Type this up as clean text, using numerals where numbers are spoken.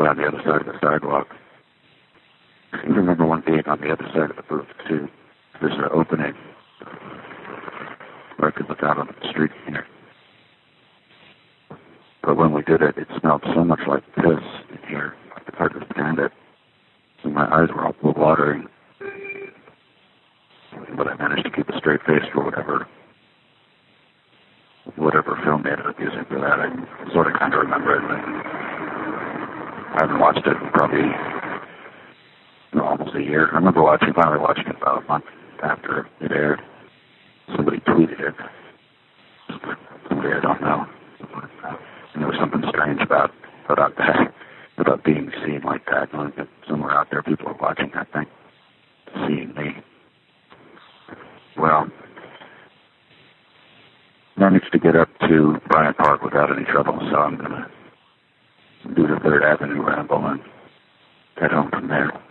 on the other side of the sidewalk. I remember one being on the other side of the booth, too. There's an opening where I could look out on the street here. But when we did it, it smelled so much like piss in here, I could hardly stand it. So my eyes were all watering. But I managed to keep a straight face for whatever film they ended up using for that. I sort of kind of remember it, but I haven't watched it in probably almost a year. I remember finally watching it about a month after it aired. Somebody tweeted it. Somebody I don't know. And there was something strange about that, about being seen like that, knowing that somewhere out there people are watching that thing, seeing me. Well, managed to get up to Bryant Park without any trouble, so I'm going to do the 3rd Avenue ramble and head home from there.